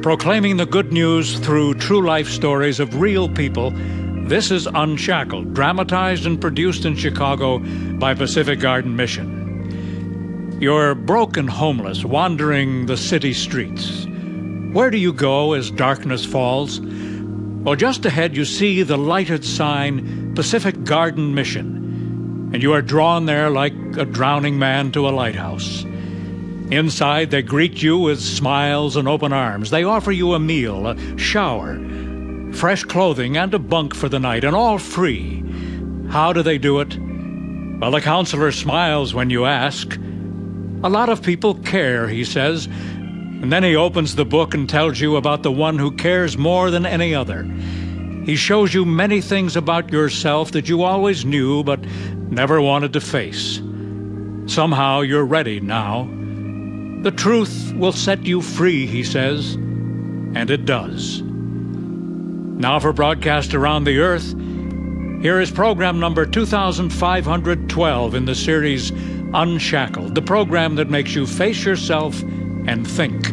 Proclaiming the good news through true life stories of real people, this is Unshackled, dramatized and produced in Chicago by Pacific Garden Mission. You're broken homeless, wandering the city streets. Where do you go as darkness falls? Well, just ahead you see the lighted sign, Pacific Garden Mission, and you are drawn there like a drowning man to a lighthouse. Inside, they greet you with smiles and open arms. They offer you a meal, a shower, fresh clothing, and a bunk for the night, and all free. How do they do it? Well, the counselor smiles when you ask. A lot of people care, he says, and then he opens the book and tells you about the one who cares more than any other. He shows you many things about yourself that you always knew but never wanted to face. Somehow you're ready now. The truth will set you free, he says, and it does. Now for broadcast around the earth, here is program number 2512 in the series Unshackled, the program that makes you face yourself and think.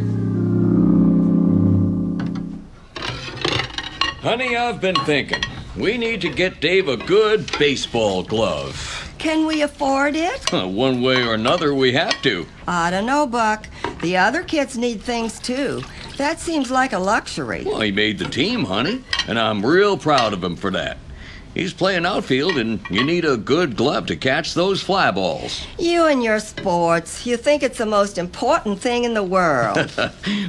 Honey, I've been thinking. We need to get Dave a good baseball glove. Can we afford it? One way or another, we have to. I don't know, Buck. The other kids need things, too. That seems like a luxury. Well, he made the team, honey, and I'm real proud of him for that. He's playing outfield, and you need a good glove to catch those fly balls. You and your sports. You think it's the most important thing in the world.